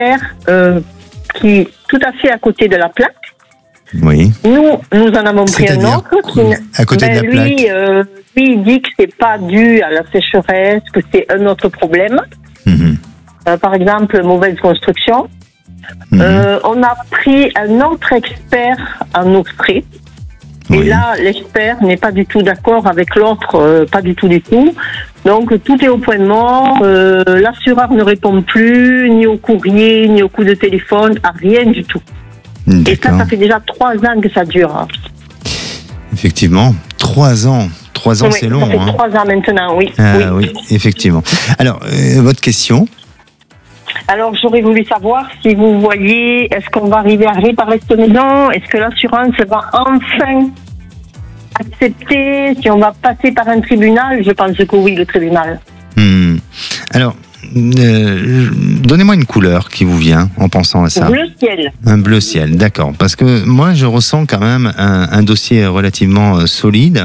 qui est tout à fait à côté de la plaque. Oui. Nous en avons pris un C'est-à-dire, autre. à côté de la plaque. Lui, il dit que c'est pas dû à la sécheresse, que c'est un autre problème. Mhm. Par exemple, mauvaise construction. On a pris un autre expert en Australie. Et Oui. là, l'expert n'est pas du tout d'accord avec l'autre, pas du tout du tout. Donc, tout est au point mort. L'assureur ne répond plus, ni au courrier, ni au coup de téléphone, à rien du tout. Et ça fait déjà 3 ans que ça dure. Hein. Effectivement, 3 ans. 3 ans, Oui, c'est long. Ça fait Hein. 3 ans maintenant, oui. Oui, effectivement. Alors, votre question? Alors, j'aurais voulu savoir si vous voyez, est-ce qu'on va arriver à réparer cette maison? Est-ce que l'assurance va enfin accepter? Si on va passer par un tribunal? Je pense que oui, le tribunal. Alors, donnez-moi une couleur qui vous vient en pensant à ça. Bleu ciel. Un bleu ciel, d'accord. Parce que moi, je ressens quand même un dossier relativement solide,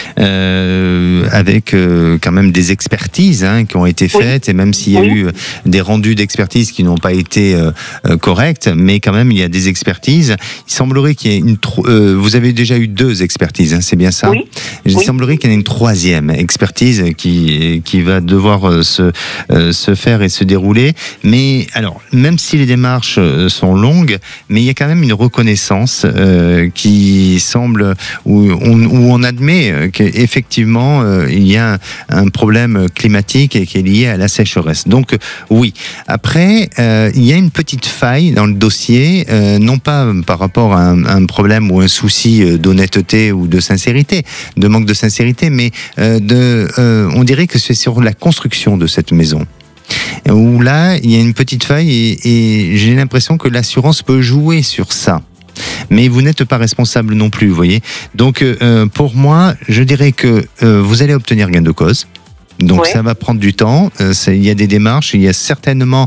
avec quand même des expertises qui ont été faites, et même s'il y a eu des rendus d'expertise qui n'ont pas été corrects, mais quand même, il y a des expertises. Il semblerait qu'il y ait vous avez déjà eu 2 expertises, c'est bien ça? Oui. Il semblerait qu'il y ait une 3e expertise qui va devoir se faire et se dérouler. Mais alors, même si les démarches sont longues, mais il y a quand même une reconnaissance qui semble, où on admet qu'effectivement il y a un problème climatique et qui est lié à la sécheresse. Donc oui. Après, il y a une petite faille dans le dossier, non pas par rapport à un problème ou un souci d'honnêteté ou de sincérité, de manque de sincérité, mais on dirait que c'est sur la construction de cette maison. Où là, il y a une petite faille et j'ai l'impression que l'assurance peut jouer sur ça. Mais vous n'êtes pas responsable non plus, vous voyez. Donc, pour moi, je dirais que vous allez obtenir gain de cause. Donc ça va prendre du temps, il y a des démarches, il y a certainement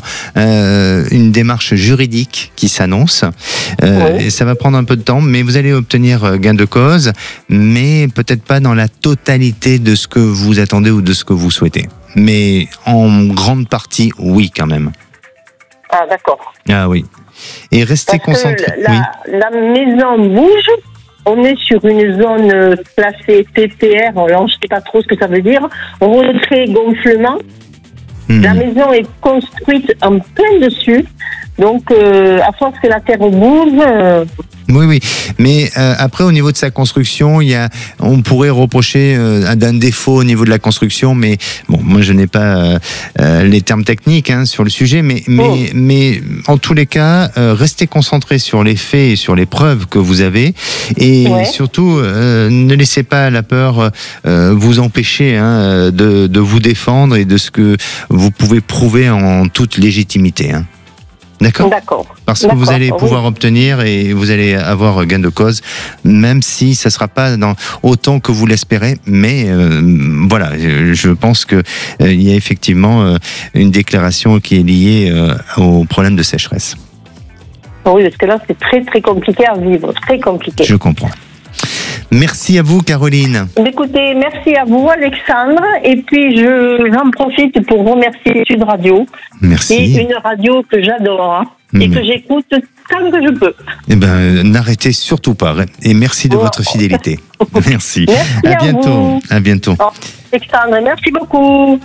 une démarche juridique qui s'annonce, et ça va prendre un peu de temps, mais vous allez obtenir gain de cause, mais peut-être pas dans la totalité de ce que vous attendez ou de ce que vous souhaitez. Mais en grande partie, oui quand même. Ah d'accord. Ah oui. Et restez concentrés. La maison bouge. On est sur une zone classée PPR, alors je ne sais pas trop ce que ça veut dire, retrait gonflement. La maison est construite en plein dessus, donc à force que la terre bouge... Oui, mais après au niveau de sa construction, on pourrait reprocher d'un défaut au niveau de la construction, mais bon, moi je n'ai pas les termes techniques sur le sujet, mais en tous les cas, restez concentrés sur les faits et sur les preuves que vous avez, et surtout ne laissez pas la peur vous empêcher de vous défendre et de ce que vous pouvez prouver en toute légitimité. D'accord. Parce que vous allez pouvoir obtenir et vous allez avoir gain de cause, même si ça ne sera pas autant que vous l'espérez. Mais voilà, je pense qu'il y a effectivement une déclaration qui est liée au problème de sécheresse. Oui, parce que là, c'est très très compliqué à vivre, très compliqué. Je comprends. Merci à vous, Caroline. Écoutez, merci à vous, Alexandre. Et puis, j'en profite pour remercier Sud Radio. Merci. C'est une radio que j'adore et que j'écoute tant que je peux. Eh ben, n'arrêtez surtout pas. Et merci de votre fidélité. Merci. Merci à bientôt. Vous. À bientôt. Alexandre, merci beaucoup.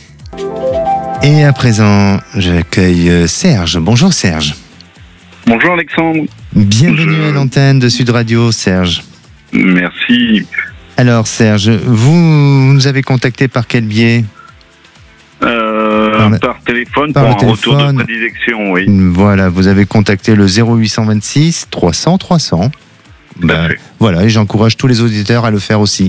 Et à présent, j'accueille Serge. Bonjour, Serge. Bonjour, Alexandre. Bienvenue à l'antenne de Sud Radio, Serge. Merci. Alors Serge, vous nous avez contacté par quel biais? Par téléphone pour un retour de prédilection, oui. Voilà, vous avez contacté le 0826 300 300. Voilà, et j'encourage tous les auditeurs à le faire aussi.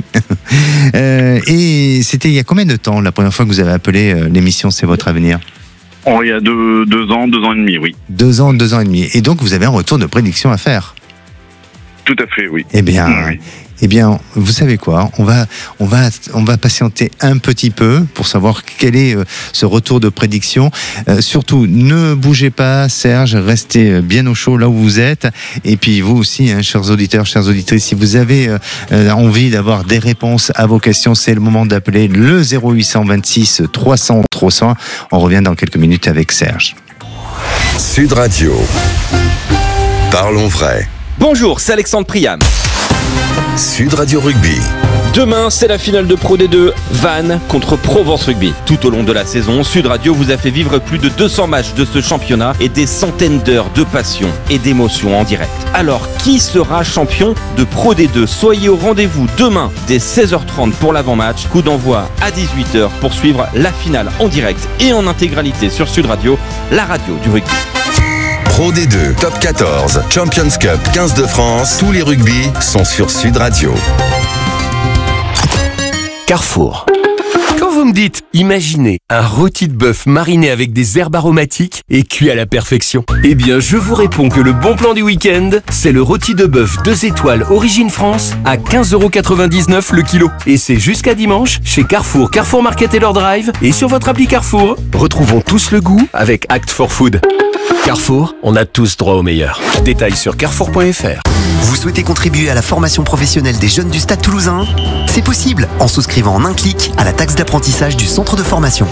Et c'était il y a combien de temps la première fois que vous avez appelé l'émission C'est votre avenir? Il y a 2 ans, 2 ans et demi, oui. 2 ans, 2 ans et demi. Et donc vous avez un retour de prédiction à faire? Tout à fait, oui. Eh bien, vous savez quoi? On va patienter un petit peu pour savoir quel est ce retour de prédiction. Surtout, ne bougez pas, Serge, restez bien au chaud là où vous êtes. Et puis vous aussi, chers auditeurs, chères auditrices, si vous avez envie d'avoir des réponses à vos questions, c'est le moment d'appeler le 0826 300 300. On revient dans quelques minutes avec Serge. Sud Radio. Parlons vrai. Bonjour, c'est Alexandre Priam. Sud Radio Rugby. Demain, c'est la finale de Pro D2, Vannes contre Provence Rugby. Tout au long de la saison, Sud Radio vous a fait vivre plus de 200 matchs de ce championnat et des centaines d'heures de passion et d'émotion en direct. Alors, qui sera champion de Pro D2 ? Soyez au rendez-vous demain dès 16h30 pour l'avant-match. Coup d'envoi à 18h pour suivre la finale en direct et en intégralité sur Sud Radio, la radio du rugby. Pro D2, Top 14, Champions Cup, 15 de France, tous les rugby sont sur Sud Radio. Carrefour. Quand vous me dites, imaginez un rôti de bœuf mariné avec des herbes aromatiques et cuit à la perfection, eh bien je vous réponds que le bon plan du week-end, c'est le rôti de bœuf 2 étoiles Origine France à 15,99€ le kilo. Et c'est jusqu'à dimanche chez Carrefour, Carrefour Market et leur drive et sur votre appli Carrefour. Retrouvons tous le goût avec Act for Food. Carrefour, on a tous droit au meilleur. Détails sur carrefour.fr. Vous souhaitez contribuer à la formation professionnelle des jeunes du Stade Toulousain ? C'est possible en souscrivant en un clic à la taxe d'apprentissage du centre de formation.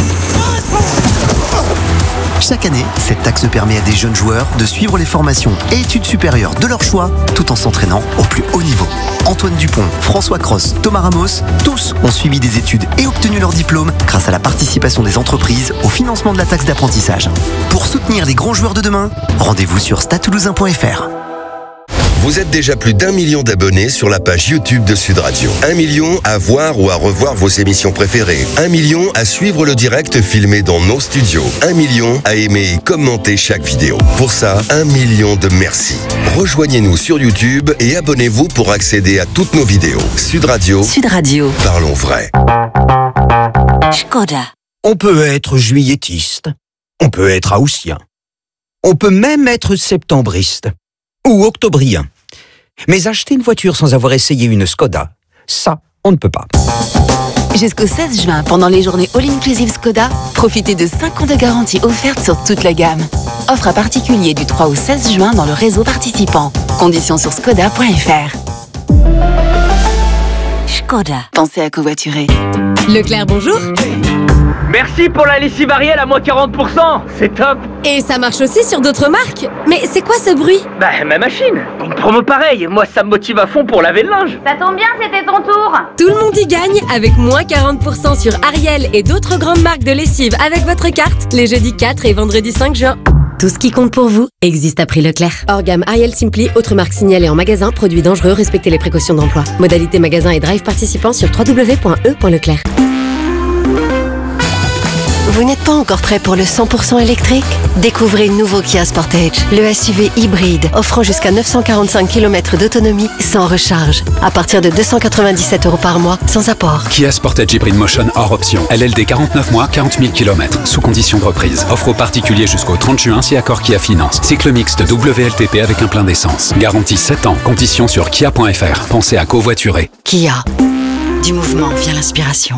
Chaque année, cette taxe permet à des jeunes joueurs de suivre les formations et études supérieures de leur choix tout en s'entraînant au plus haut niveau. Antoine Dupont, François Cross, Thomas Ramos, tous ont suivi des études et obtenu leur diplôme grâce à la participation des entreprises au financement de la taxe d'apprentissage. Pour soutenir les grands joueurs de demain, rendez-vous sur stadetoulousain.fr. Vous êtes déjà plus d'1 million d'abonnés sur la page YouTube de Sud Radio. 1 million à voir ou à revoir vos émissions préférées. 1 million à suivre le direct filmé dans nos studios. 1 million à aimer et commenter chaque vidéo. Pour ça, 1 million de merci. Rejoignez-nous sur YouTube et abonnez-vous pour accéder à toutes nos vidéos. Sud Radio. Sud Radio. Parlons vrai. Skoda. On peut être juilletiste. On peut être haussien. On peut même être septembriste. Ou octobrien. Mais acheter une voiture sans avoir essayé une Skoda, ça, on ne peut pas. Jusqu'au 16 juin, pendant les journées All-Inclusive Skoda, profitez de 5 ans de garantie offerte sur toute la gamme. Offre à particulier du 3 au 16 juin dans le réseau participant. Conditions sur skoda.fr. Skoda. Pensez à covoiturer. Leclerc, bonjour. Merci pour la lessive Ariel à moins 40%, c'est top. Et ça marche aussi sur d'autres marques. Mais c'est quoi ce bruit ? Bah, ma machine. Une promo pareille, moi ça me motive à fond pour laver le linge. Ça tombe bien, c'était ton tour. Tout le monde y gagne avec moins 40% sur Ariel et d'autres grandes marques de lessive avec votre carte les jeudis 4 et vendredi 5 juin. Tout ce qui compte pour vous existe à prix Leclerc. Hors gamme Ariel Simply, autres marques signalées en magasin, produits dangereux, respectez les précautions d'emploi. Modalité magasin et drive participants sur www.e.leclerc. Vous n'êtes pas encore prêt pour le 100% électrique ? Découvrez le nouveau Kia Sportage, le SUV hybride offrant jusqu'à 945 km d'autonomie sans recharge. À partir de 297€ par mois, sans apport. Kia Sportage Hybrid Motion hors option. LLD 49 mois, 40 000 km. Sous condition de reprise. Offre aux particuliers jusqu'au 30 juin si accord Kia Finance. Cycle mixte WLTP avec un plein d'essence. Garantie 7 ans. Conditions sur kia.fr. Pensez à covoiturer. Kia. Du mouvement vient l'inspiration.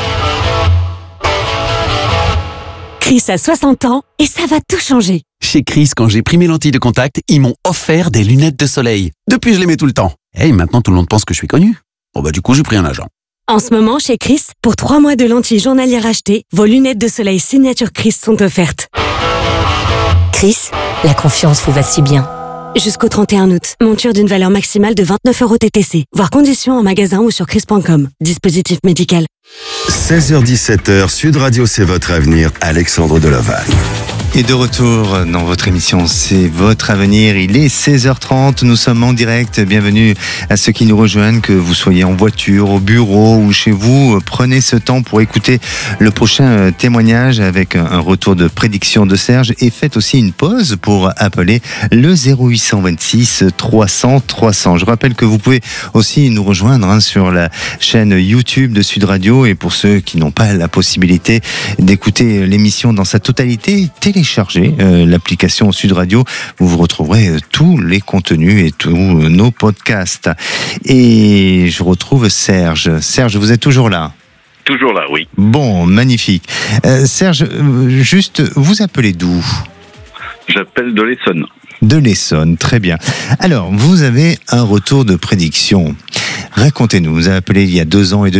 Chris a 60 ans et ça va tout changer. Chez Chris, quand j'ai pris mes lentilles de contact, ils m'ont offert des lunettes de soleil. Depuis, je les mets tout le temps. Et maintenant, tout le monde pense que je suis connu. Bon bah du coup, j'ai pris un agent. En ce moment, chez Chris, pour 3 mois de lentilles journalières achetées, vos lunettes de soleil signature Chris sont offertes. Chris, la confiance vous va si bien. Jusqu'au 31 août, monture d'une valeur maximale de 29€ TTC. Voir conditions en magasin ou sur chris.com. Dispositif médical. 16h-17h, Sud Radio, c'est votre avenir. Alexandre Delovac. Et de retour dans votre émission, c'est votre avenir. Il est 16h30, nous sommes en direct. Bienvenue à ceux qui nous rejoignent, que vous soyez en voiture, au bureau ou chez vous. Prenez ce temps pour écouter le prochain témoignage avec un retour de prédiction de Serge. Et faites aussi une pause pour appeler le 0826 300 300. Je rappelle que vous pouvez aussi nous rejoindre sur la chaîne YouTube de Sud Radio. Et pour ceux qui n'ont pas la possibilité d'écouter l'émission dans sa totalité, téléchargez l'application Sud Radio. Vous retrouverez tous les contenus et tous nos podcasts. Et je retrouve Serge. Serge, vous êtes toujours là ? Toujours là, oui. Bon, magnifique. Serge, juste, vous appelez d'où ? J'appelle de l'Essonne. De l'Essonne, très bien. Alors, vous avez un retour de prédiction. Racontez-nous, vous avez appelé il y a 2 ans et demi ?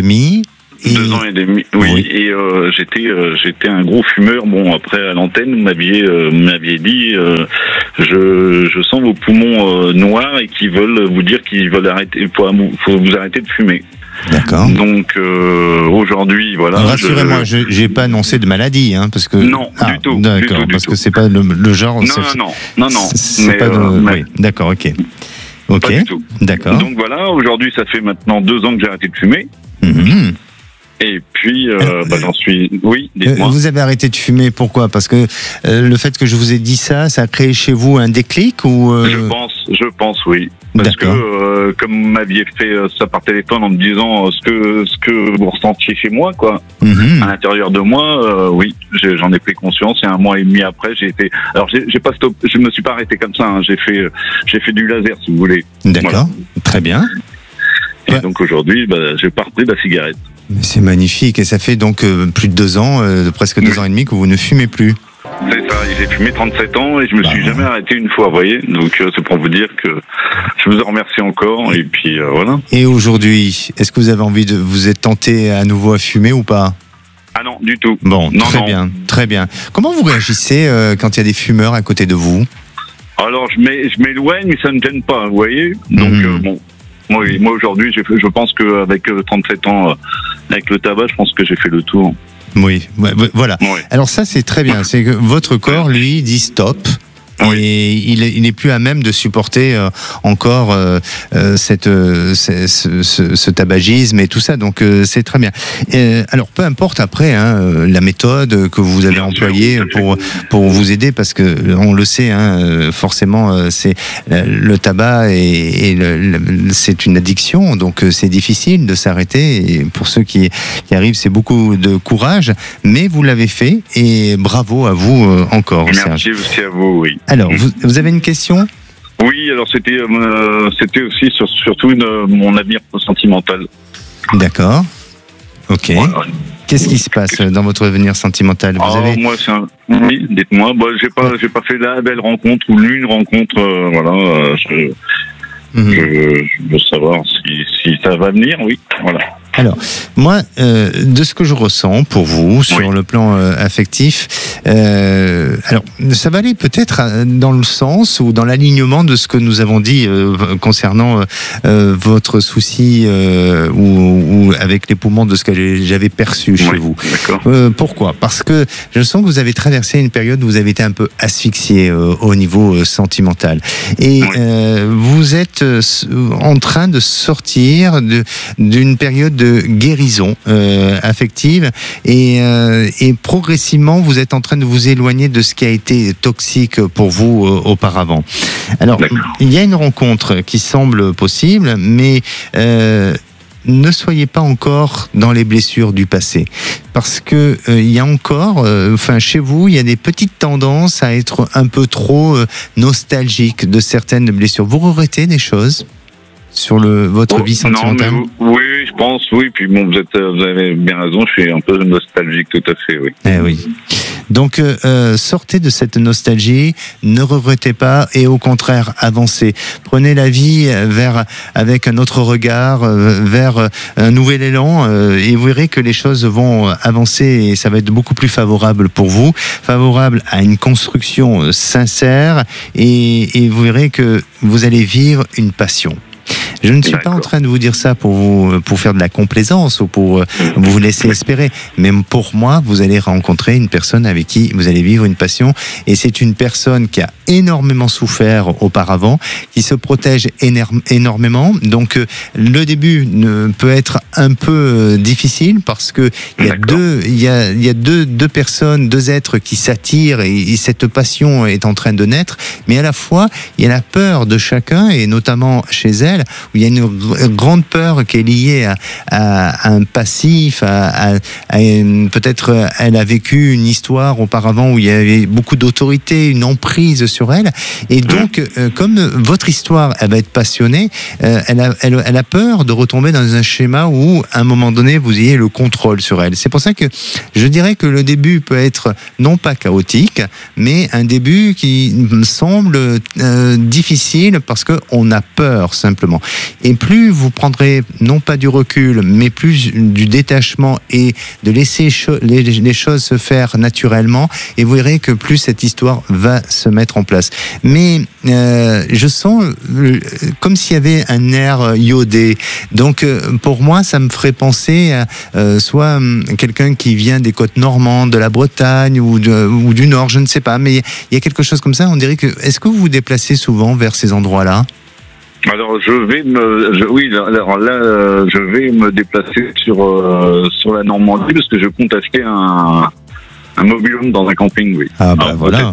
2 ans et demi, oui. Et j'étais un gros fumeur. Bon, après à l'antenne, vous m'aviez dit, je sens vos poumons noirs et qui veulent vous dire qu'ils veulent arrêter, faut vous arrêter de fumer. D'accord. Donc aujourd'hui, voilà. Rassurez-moi, j'ai pas annoncé de maladie, hein, parce que non, du tout. D'accord, parce que c'est pas le genre. Non. C'est pas oui, d'accord, ok. Pas du tout. D'accord. Donc voilà, aujourd'hui, ça fait maintenant 2 ans que j'ai arrêté de fumer. Mmh. Et puis, j'en suis... Oui, dites-moi. Vous avez arrêté de fumer, pourquoi ? Parce que le fait que je vous ai dit ça, ça a créé chez vous un déclic ou Je pense, oui. Parce que, comme vous m'aviez fait ça par téléphone en me disant ce que vous ressentiez chez moi, quoi, à l'intérieur de moi, oui, j'en ai pris conscience. Et 1 mois et demi après, j'ai été... Alors, j'ai pas stoppé, je me suis pas arrêté comme ça, hein, j'ai fait du laser, si vous voulez. D'accord, voilà. Très bien. Et donc aujourd'hui, j'ai pas repris la cigarette. C'est magnifique, et ça fait donc plus de 2 ans, presque 2 ans et demi que vous ne fumez plus. C'est ça, j'ai fumé 37 ans et je me suis jamais arrêté une fois, vous voyez. Donc c'est pour vous dire que je vous en remercie encore, et puis voilà. Et aujourd'hui, est-ce que vous avez envie vous êtes tenté à nouveau à fumer ou pas ? Ah non, du tout. Bon, très bien, très bien. Comment vous réagissez quand il y a des fumeurs à côté de vous ? Alors je m'éloigne, mais ça ne me gêne pas, vous voyez. Donc bon. Oui, moi aujourd'hui, je pense qu'avec 37 ans, avec le tabac, je pense que j'ai fait le tour. Oui, voilà. Oui. Alors ça, c'est très bien. C'est que votre corps, lui, dit stop. Oui. Et il n'est plus à même de supporter encore ce tabagisme et tout ça. Donc c'est très bien. Alors peu importe après la méthode que vous avez employée pour vous aider, parce que on le sait, forcément c'est le tabac et c'est une addiction, donc c'est difficile de s'arrêter. Et pour ceux qui arrivent, c'est beaucoup de courage, mais vous l'avez fait et bravo à vous encore. Merci aussi à vous, oui. Alors, vous avez une question ? Oui, alors c'était aussi surtout mon avenir sentimental. D'accord. Ok. Voilà. Qu'est-ce qui se passe dans votre avenir sentimental ? Moi, oui, dites-moi. J'ai pas fait la belle rencontre ou l'une rencontre. Voilà. Je veux savoir si ça va venir. Oui. Voilà. Alors, moi, de ce que je ressens pour vous sur le plan affectif, alors ça va aller peut-être dans le sens ou dans l'alignement de ce que nous avons dit concernant votre souci ou avec les poumons, de ce que j'avais perçu chez vous. Pourquoi ? Parce que je sens que vous avez traversé une période où vous avez été un peu asphyxié au niveau sentimental. Et vous êtes en train de sortir d'une période de guérison affective et progressivement vous êtes en train de vous éloigner de ce qui a été toxique pour vous auparavant. Alors il y a une rencontre qui semble possible, mais ne soyez pas encore dans les blessures du passé, parce que il y a encore, chez vous, il y a des petites tendances à être un peu trop nostalgique de certaines blessures. Vous regrettez des choses sur votre vie sentimentale ? Oui, je pense, oui. Puis bon, vous avez bien raison, je suis un peu nostalgique, tout à fait, oui. Oui. Donc, sortez de cette nostalgie, ne regrettez pas et au contraire, avancez. Prenez la vie avec un autre regard, vers un nouvel élan et vous verrez que les choses vont avancer et ça va être beaucoup plus favorable pour vous, favorable à une construction sincère et vous verrez que vous allez vivre une passion. Je ne suis pas en train de vous dire ça pour faire de la complaisance ou pour vous laisser espérer, mais pour moi, vous allez rencontrer une personne avec qui vous allez vivre une passion, et c'est une personne qui a énormément souffert auparavant, qui se protège énormément. Donc le début peut être un peu difficile parce que il y a deux personnes, deux êtres qui s'attirent et cette passion est en train de naître, mais à la fois il y a la peur de chacun, et notamment chez elle où il y a une grande peur qui est liée à un passif, peut-être elle a vécu une histoire auparavant où il y avait beaucoup d'autorité, une emprise sur elle, et donc comme votre histoire elle va être passionnée, elle a peur de retomber dans un schéma où à un moment donné vous ayez le contrôle sur elle. C'est pour ça que je dirais que le début peut être non pas chaotique, mais un début qui me semble difficile parce qu'on a peur simplement. Et plus vous prendrez non pas du recul, mais plus du détachement et de laisser les choses se faire naturellement, et vous verrez que plus cette histoire va se mettre en place. Mais je sens comme s'il y avait un air iodé. Donc pour moi, ça me ferait penser à soit quelqu'un qui vient des côtes normandes, de la Bretagne ou du Nord, je ne sais pas, mais il y a quelque chose comme ça. On dirait que... Est-ce que vous vous déplacez souvent vers ces endroits-là ? Alors je vais me déplacer sur la Normandie parce que je compte acheter un mobil-home dans un camping, oui. Ah bah voilà.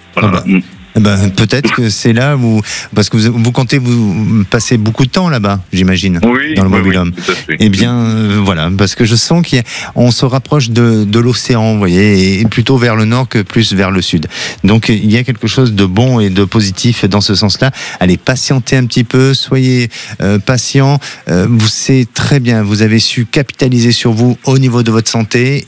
Peut-être que c'est là où, parce que vous comptez vous passer beaucoup de temps là-bas, j'imagine, dans le mobil-home. Oui, eh bien, voilà, parce que je sens qu'on se rapproche de l'océan, vous voyez, et plutôt vers le nord que plus vers le sud. Donc, il y a quelque chose de bon et de positif dans ce sens-là. Allez, patientez un petit peu, soyez patient. C'est très bien, vous avez su capitaliser sur vous au niveau de votre santé,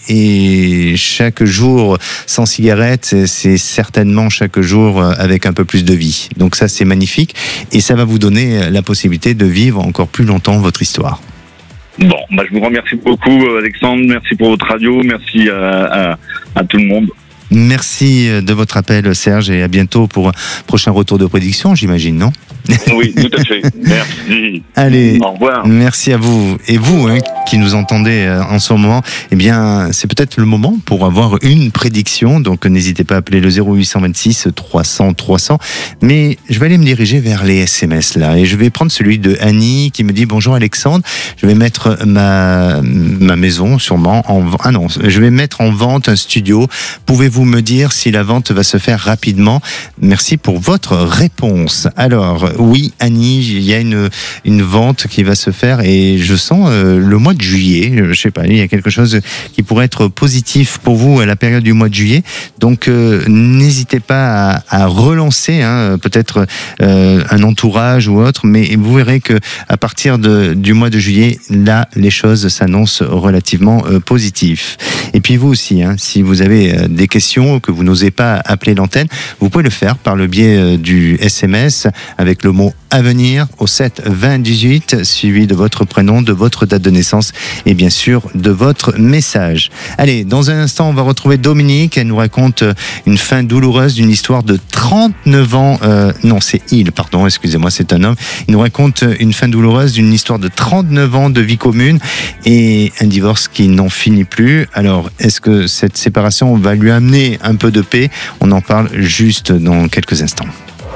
et chaque jour sans cigarette, c'est certainement chaque jour avec un peu plus de vie. Donc ça, c'est magnifique, et ça va vous donner la possibilité de vivre encore plus longtemps votre histoire. Bon, je vous remercie beaucoup, Alexandre. Merci pour votre radio. Merci à tout le monde. Merci de votre appel, Serge, et à bientôt pour un prochain retour de prédiction, j'imagine, non ? Oui, tout à fait. Merci. Allez, au revoir. Merci à vous. Et vous, qui nous entendez en ce moment, eh bien, c'est peut-être le moment pour avoir une prédiction. Donc, n'hésitez pas à appeler le 0826 300 300. Mais je vais aller me diriger vers les SMS là, et je vais prendre celui de Annie qui me dit: bonjour Alexandre, je vais mettre ma maison sûrement je vais mettre en vente un studio. Pouvez-vous me dire si la vente va se faire rapidement? Merci pour votre réponse. Alors, oui, Annie, il y a une vente qui va se faire, et je sens le mois de juillet, je sais pas, il y a quelque chose qui pourrait être positif pour vous à la période du mois de juillet. Donc, n'hésitez pas à relancer peut-être un entourage ou autre, mais vous verrez que à partir du mois de juillet, là, les choses s'annoncent relativement positives. Et puis vous aussi, si vous avez des questions que vous n'osez pas appeler l'antenne, vous pouvez le faire par le biais du SMS avec le mot avenir au 7 20 18, suivi de votre prénom, de votre date de naissance et bien sûr de votre message. Allez, dans un instant, on va retrouver Dominique. Elle nous raconte une fin douloureuse d'une histoire de 39 ans. Non, c'est pardon, excusez-moi, c'est un homme. Il nous raconte une fin douloureuse d'une histoire de 39 ans de vie commune et un divorce qui n'en finit plus. Alors, est-ce que cette séparation va lui amener un peu de paix? On en parle juste dans quelques instants.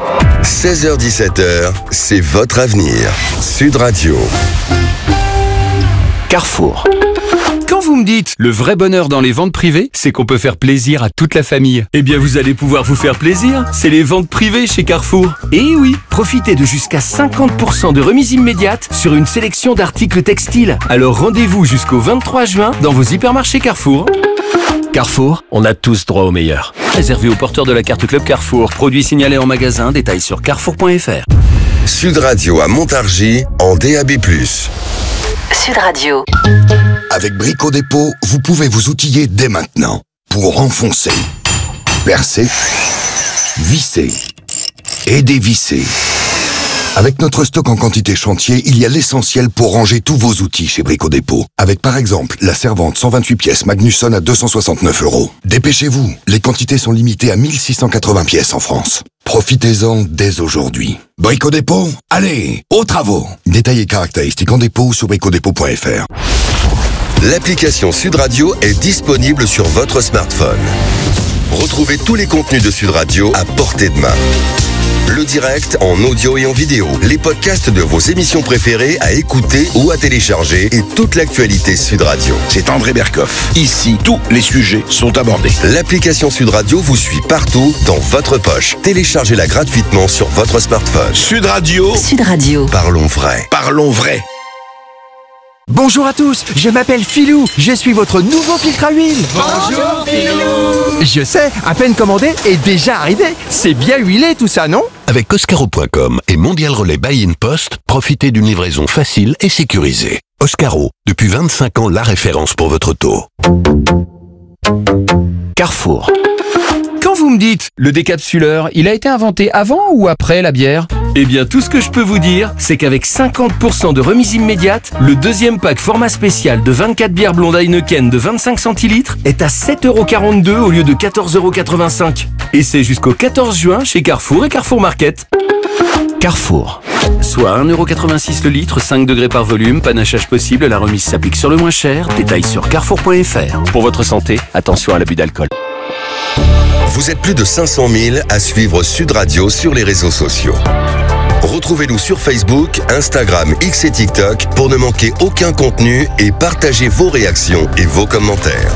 16h-17h, c'est votre avenir. Sud Radio. Carrefour. Quand vous me dites le vrai bonheur dans les ventes privées, c'est qu'on peut faire plaisir à toute la famille. Eh bien, vous allez pouvoir vous faire plaisir. C'est les ventes privées chez Carrefour. Et oui, profitez de jusqu'à 50% de remise immédiate sur une sélection d'articles textiles. Alors rendez-vous jusqu'au 23 juin dans vos hypermarchés Carrefour. Carrefour, on a tous droit au meilleur. Réservé aux porteurs de la carte Club Carrefour. Produit signalé en magasin, détails sur carrefour.fr. Sud Radio à Montargis en DAB+. Sud Radio. Avec Brico Dépôt, vous pouvez vous outiller dès maintenant pour enfoncer, percer, visser et dévisser. Avec notre stock en quantité chantier, il y a l'essentiel pour ranger tous vos outils chez Brico Dépôt. Avec par exemple la servante 128 pièces Magnusson à 269 €. Dépêchez-vous, les quantités sont limitées à 1680 pièces en France. Profitez-en dès aujourd'hui. Brico Dépôt, allez, aux travaux. Détails et caractéristiques en dépôt ou sur bricodépôt.fr. L'application Sud Radio est disponible sur votre smartphone. Retrouvez tous les contenus de Sud Radio à portée de main. Le direct en audio et en vidéo, les podcasts de vos émissions préférées à écouter ou à télécharger et toute l'actualité Sud Radio. C'est André Berkoff. Ici, tous les sujets sont abordés. L'application Sud Radio vous suit partout dans votre poche. Téléchargez-la gratuitement sur votre smartphone. Sud Radio. Sud Radio. Parlons vrai. Parlons vrai. Bonjour à tous, je m'appelle Philou, je suis votre nouveau filtre à huile. Bonjour Philou. Je sais, à peine commandé et déjà arrivé. C'est bien huilé tout ça, non? Avec Oscaro.com et Mondial Relais Buy-in Post, profitez d'une livraison facile et sécurisée. Oscaro, depuis 25 ans la référence pour votre auto. Carrefour. Quand vous me dites le décapsuleur, il a été inventé avant ou après la bière? Eh bien, tout ce que je peux vous dire, c'est qu'avec 50% de remise immédiate, le deuxième pack format spécial de 24 bières blondes Heineken de 25 centilitres est à 7,42 € au lieu de 14,85 €. Et c'est jusqu'au 14 juin chez Carrefour et Carrefour Market. Carrefour. Soit 1,86 € le litre, 5 degrés par volume, panachage possible, la remise s'applique sur le moins cher. Détails sur carrefour.fr. Pour votre santé, attention à l'abus d'alcool. Vous êtes plus de 500 000 à suivre Sud Radio sur les réseaux sociaux. Retrouvez-nous sur Facebook, Instagram, X et TikTok pour ne manquer aucun contenu et partagez vos réactions et vos commentaires.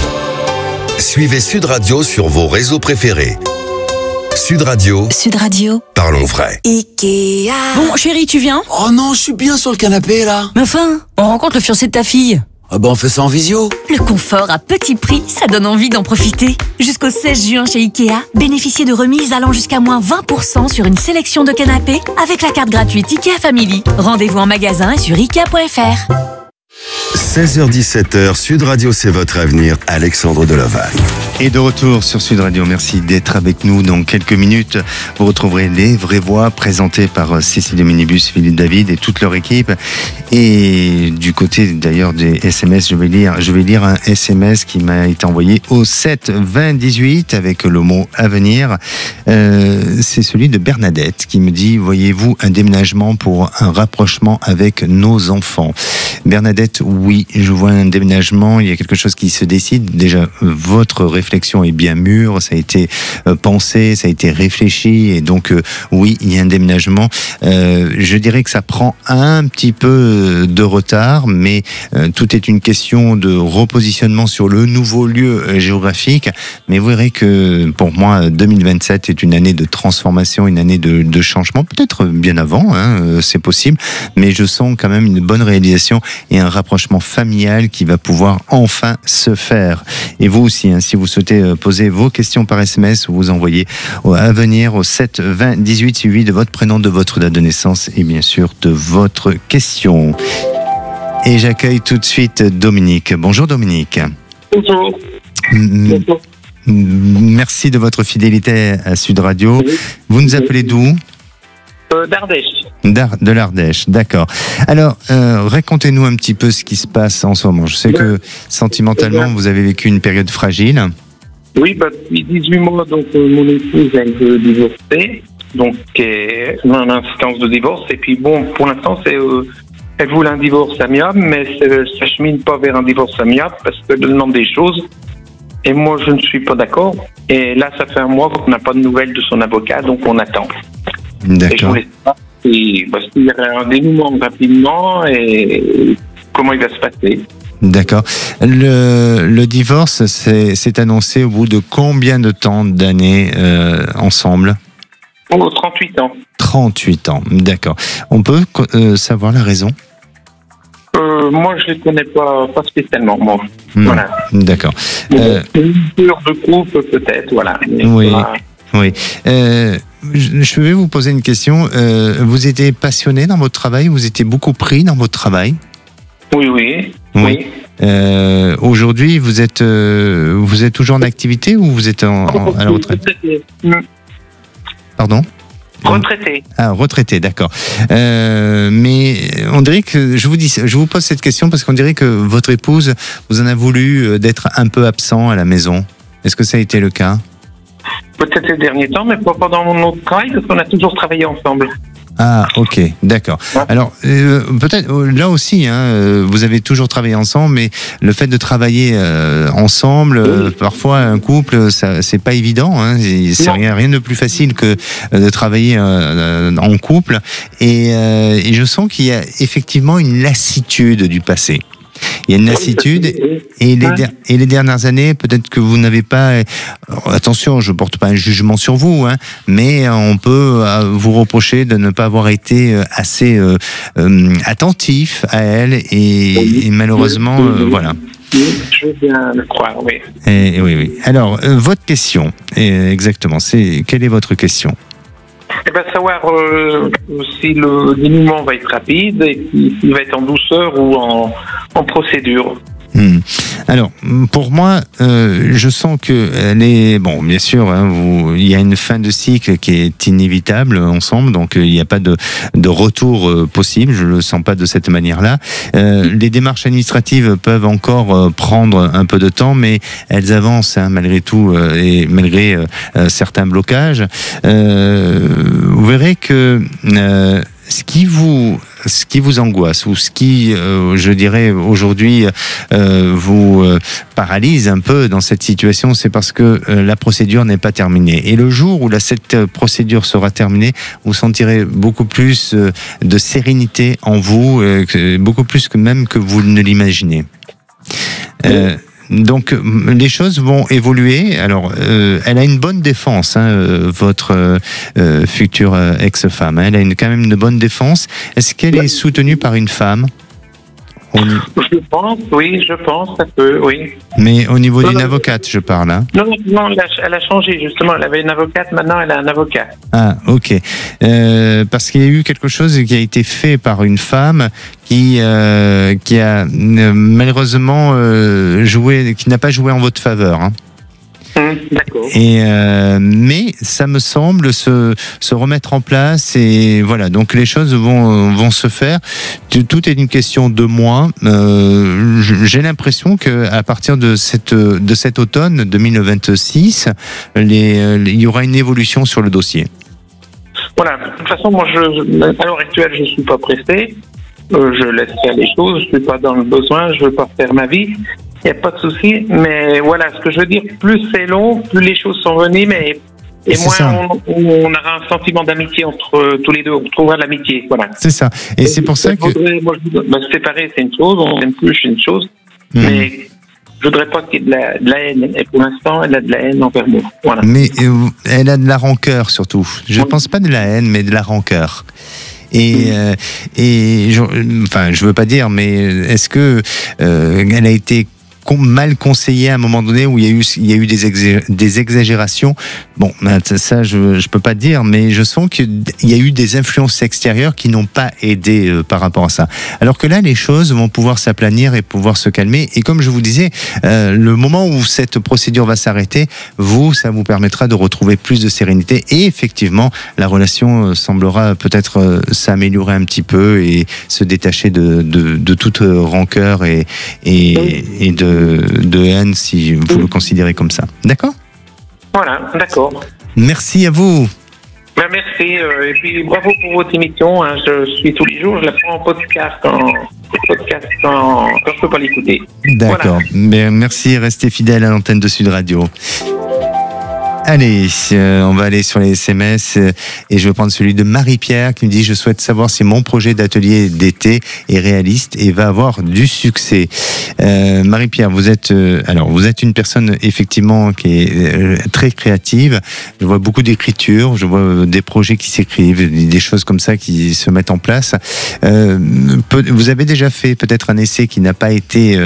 Suivez Sud Radio sur vos réseaux préférés. Sud Radio. Sud Radio. Parlons vrai. Ikea. Bon, chérie, tu viens? Oh non, je suis bien sur le canapé là. Mais enfin, on rencontre le fiancé de ta fille. Ah bah on fait ça en visio. Le confort à petit prix, ça donne envie d'en profiter. Jusqu'au 16 juin chez Ikea, bénéficiez de remises allant jusqu'à moins 20% sur une sélection de canapés avec la carte gratuite Ikea Family. Rendez-vous en magasin et sur Ikea.fr. 16h-17h, Sud Radio, c'est votre avenir. Alexandre Delovac. Et de retour sur Sud Radio, merci d'être avec nous. Dans quelques minutes, vous retrouverez Les Vraies Voix présentées par Cécile Minibus, Philippe David et toute leur équipe. Et du côté d'ailleurs des SMS, je vais lire un SMS qui m'a été envoyé au 7 20 18 avec le mot avenir. C'est celui de Bernadette qui me dit: voyez-vous un déménagement pour un rapprochement avec nos enfants? Bernadette, oui, je vois un déménagement, il y a quelque chose qui se décide. Déjà, votre réflexion est bien mûre, ça a été pensé, ça a été réfléchi, et donc oui, il y a un déménagement. Je dirais que ça prend un petit peu de retard, mais tout est une question de repositionnement sur le nouveau lieu géographique. Mais vous verrez que pour moi, 2027 est une année de transformation, une année de changement, peut-être bien avant, c'est possible, mais je sens quand même une bonne réalisation et un rapprochement familial qui va pouvoir enfin se faire. Et vous aussi, si vous souhaitez poser vos questions par SMS, vous envoyez à venir au 7 20 18 suivi de votre prénom, de votre date de naissance et bien sûr de votre question. Et j'accueille tout de suite Dominique. Bonjour Dominique. Bonjour. Merci de votre fidélité à Sud Radio. Vous nous appelez d'où? D'Ardèche. De l'Ardèche, d'accord. Alors, racontez-nous un petit peu ce qui se passe en ce moment. Je sais que sentimentalement, vous avez vécu une période fragile. Oui, depuis 18 mois, donc mon épouse a été divorcée, donc en instance de divorce. Et puis bon, pour l'instant, elle voulait un divorce amiable, mais ça chemine pas vers un divorce amiable parce qu'elle demande des choses. Et moi, je ne suis pas d'accord. Et là, ça fait un mois qu'on n'a pas de nouvelles de son avocat, donc on attend. D'accord. Et je voulais savoir parce qu'il y aurait un dénouement rapidement et comment il va se passer. D'accord. Le divorce s'est annoncé au bout de combien de temps d'années ensemble? 38 ans. 38 ans, d'accord. On peut savoir la raison? Moi, je ne les connais pas spécialement, moi. Voilà. D'accord. Une peur de couple, peut-être, voilà. Mais oui. voilà. Oui. Je vais vous poser une question. Vous étiez passionné dans votre travail? Vous étiez beaucoup pris dans votre travail? Oui. Aujourd'hui, vous êtes toujours en activité ou vous êtes à la retraite? Pardon? Retraité. Ah, retraité, d'accord. Mais on dirait que je vous pose cette question parce qu'on dirait que votre épouse vous en a voulu d'être un peu absent à la maison. Est-ce que ça a été le cas? Peut-être ces derniers temps, mais pas pendant notre travail, parce qu'on a toujours travaillé ensemble. Ah, ok, d'accord. Alors, peut-être, là aussi, vous avez toujours travaillé ensemble, mais le fait de travailler ensemble, parfois, un couple, ça, c'est pas évident, c'est rien de plus facile que de travailler en couple. Et je sens qu'il y a effectivement une lassitude du passé. Il y a une lassitude et les dernières années, peut-être que vous n'avez pas... Attention, je ne porte pas un jugement sur vous, mais on peut vous reprocher de ne pas avoir été assez attentif à elle et malheureusement, voilà. Je veux bien le croire, oui. Oui. Alors, votre question, exactement, quelle est votre question ? Savoir si le dénouement va être rapide et s'il va être en douceur ou en procédure. Alors, pour moi, je sens que elle est... Bon, bien sûr, hein, il y a une fin de cycle qui est inévitable ensemble, donc il n'y a pas de retour possible, je ne le sens pas de cette manière-là. Les démarches administratives peuvent encore prendre un peu de temps, mais elles avancent hein, malgré tout, et malgré certains blocages. Vous verrez que... ce qui vous angoisse ou ce qui, je dirais aujourd'hui, vous paralyse un peu dans cette situation, c'est parce que la procédure n'est pas terminée. Et le jour où cette procédure sera terminée, vous sentirez beaucoup plus de sérénité en vous, beaucoup plus que même que vous ne l'imaginez. Donc les choses vont évoluer. Alors, elle a une bonne défense, hein, votre future ex-femme. Elle a quand même une bonne défense. Est-ce qu'elle est soutenue par une femme? Je pense, oui, ça peut, oui. Mais au niveau d'une avocate, je parle. Hein. Non, elle a changé, justement. Elle avait une avocate, maintenant elle a un avocat. Ah, ok. Parce qu'il y a eu quelque chose qui a été fait par une femme qui a malheureusement qui n'a pas joué en votre faveur. Hein. D'accord. Mais ça me semble se remettre en place et voilà, donc les choses vont se faire. Tout est une question de mois. J'ai l'impression qu'à partir de cet automne 2026, il y aura une évolution sur le dossier. Voilà, de toute façon, moi, à l'heure actuelle, je ne suis pas pressé. Je laisse faire les choses, je ne suis pas dans le besoin, je ne veux pas faire ma vie. Il n'y a pas de souci, mais voilà, ce que je veux dire, plus c'est long, plus les choses sont venues, et moins on aura un sentiment d'amitié entre tous les deux, on trouvera de l'amitié, voilà. C'est ça, et c'est pour ça que... Se séparer, c'est une chose, on n'aime plus, c'est une chose, mais je voudrais pas qu'il y ait de la haine, et pour l'instant, elle a de la haine envers moi, voilà. Mais elle a de la rancœur, surtout. Je ne pense pas de la haine, mais de la rancœur. Et je veux pas dire, mais est-ce que elle a été mal conseillé à un moment donné où il y a eu des exagérations? Bon, ça je peux pas dire, mais je sens qu'il y a eu des influences extérieures qui n'ont pas aidé par rapport à ça. Alors que là, les choses vont pouvoir s'aplanir et pouvoir se calmer. Et comme je vous disais, le moment où cette procédure va s'arrêter, ça vous permettra de retrouver plus de sérénité. Et effectivement, la relation semblera peut-être s'améliorer un petit peu et se détacher de toute rancœur et de haine, si vous le considérez comme ça. D'accord ? Voilà, d'accord. Merci à vous. Merci, et puis bravo pour votre émission. Hein. Je suis tous les jours, je la prends en podcast quand je peux pas l'écouter. D'accord. Voilà. Merci, restez fidèles à l'antenne de Sud Radio. Allez, on va aller sur les SMS et je vais prendre celui de Marie-Pierre qui me dit: je souhaite savoir si mon projet d'atelier d'été est réaliste et va avoir du succès. Marie-Pierre, vous êtes une personne effectivement qui est très créative. Je vois beaucoup d'écriture, je vois des projets qui s'écrivent, des choses comme ça qui se mettent en place. Vous avez déjà fait peut-être un essai qui n'a pas été,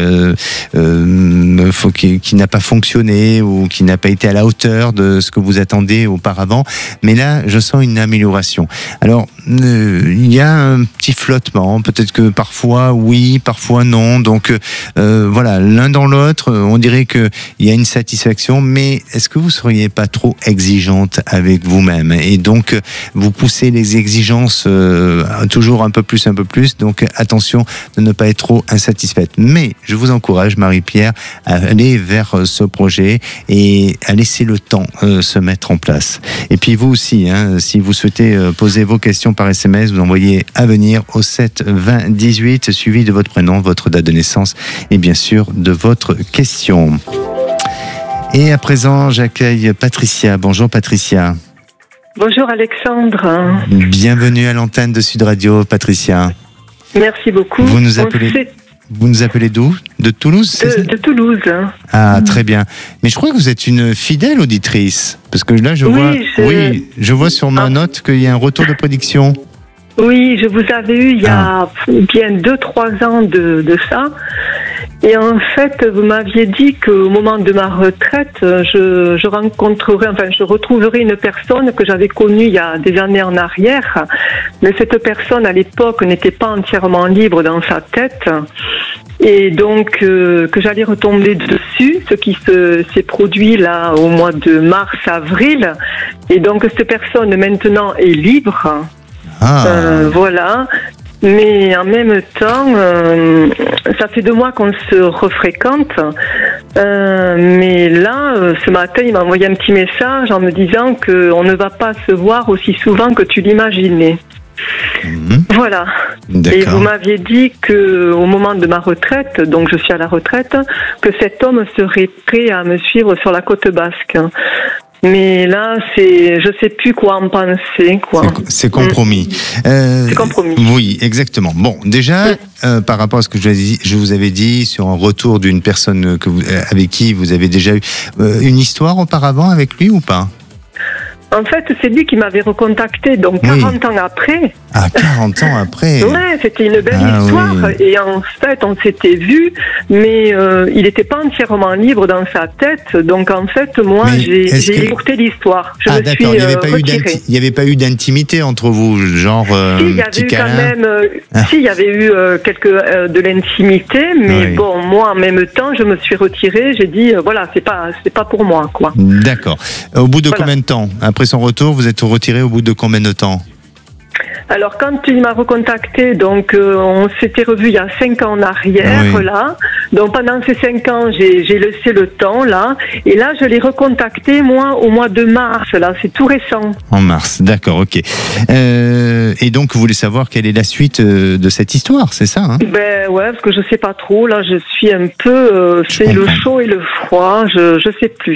qui n'a pas fonctionné ou qui n'a pas été à la hauteur de ce que vous attendez auparavant, mais là je sens une amélioration. Alors il y a un petit flottement, peut-être que parfois oui, parfois non, donc voilà, l'un dans l'autre, on dirait que il y a une satisfaction, mais est-ce que vous seriez pas trop exigeante avec vous-même et donc vous poussez les exigences toujours un peu plus, donc attention de ne pas être trop insatisfaite. Mais je vous encourage, Marie-Pierre, à aller vers ce projet et à laisser le temps se mettre en place. Et puis vous aussi, hein, si vous souhaitez poser vos questions par SMS, vous envoyez à venir au 7 20 18 suivi de votre prénom, votre date de naissance et bien sûr de votre question. Et à présent, j'accueille Patricia. Bonjour Patricia. Bonjour Alexandre. Bienvenue à l'antenne de Sud Radio, Patricia. Merci beaucoup. Vous nous appelez d'où ? De Toulouse, c'est ça ? De Toulouse. Ah, très bien. Mais je crois que vous êtes une fidèle auditrice. Parce que là, je vois sur ma note qu'il y a un retour de prédiction. Oui, je vous avais eu il y a bien 2-3 ans de ça. Et en fait, vous m'aviez dit qu'au moment de ma retraite, je retrouverais une personne que j'avais connue il y a des années en arrière. Mais cette personne, à l'époque, n'était pas entièrement libre dans sa tête. et donc que j'allais retomber dessus, ce qui s'est produit là au mois de mars-avril, et donc cette personne maintenant est libre. Voilà. Mais en même temps, ça fait 2 mois qu'on se refréquente. Mais là, ce matin, il m'a envoyé un petit message en me disant qu'on ne va pas se voir aussi souvent que tu l'imaginais. Voilà. D'accord. Et vous m'aviez dit que au moment de ma retraite, donc je suis à la retraite, que cet homme serait prêt à me suivre sur la côte basque. Mais là, je sais plus quoi en penser, quoi. C'est compromis. C'est compromis. Oui, exactement. Bon, déjà, par rapport à ce que je vous avais dit sur un retour d'une personne avec qui vous avez déjà eu une histoire auparavant avec lui ou pas? En fait, c'est lui qui m'avait recontacté, donc 40 ans après. Ah, 40 ans après. Ouais, c'était une belle histoire. Oui. Et en fait, on s'était vus, mais il n'était pas entièrement libre dans sa tête. Donc en fait, moi, j'ai écourté l'histoire. Je me suis retirée. Il n'y avait pas eu d'intimité entre vous, genre si, il y avait eu quand même. Si, il y avait eu de l'intimité, mais bon, moi, en même temps, je me suis retirée. J'ai dit, voilà, c'est pas pour moi, quoi. D'accord. Au bout de combien de temps? Après son retour, vous êtes retiré au bout de combien de temps? Alors, quand il m'a recontacté, donc on s'était revus il y a 5 ans en arrière, là. Donc, pendant ces 5 ans, j'ai laissé le temps, là. Et là, je l'ai recontacté, moi, au mois de mars, là. C'est tout récent. En mars, d'accord, ok. Et donc, vous voulez savoir quelle est la suite de cette histoire, c'est ça, hein? Ben ouais, parce que je sais pas trop. Là, je suis un peu... c'est le chaud et le froid, je sais plus.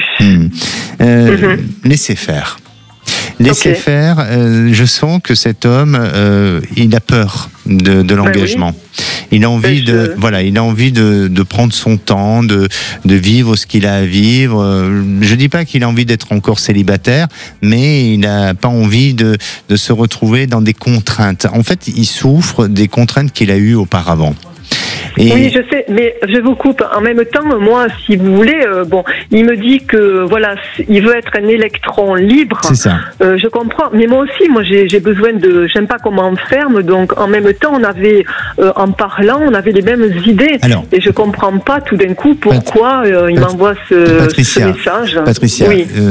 Laissez faire. Laissez faire. Je sens que cet homme, il a peur de l'engagement. Il a envie il a envie de prendre son temps, de vivre ce qu'il a à vivre. Je dis pas qu'il a envie d'être encore célibataire, mais il n'a pas envie de se retrouver dans des contraintes. En fait, il souffre des contraintes qu'il a eues auparavant. Oui, je sais, mais je vous coupe. En même temps, moi, si vous voulez, il me dit que voilà, il veut être un électron libre. C'est ça. Je comprends, mais moi aussi, j'ai besoin j'aime pas qu'on m'enferme. Donc, en même temps, on avait, en parlant, on avait les mêmes idées. Alors, et je comprends pas tout d'un coup pourquoi il m'envoie ce message. Patricia,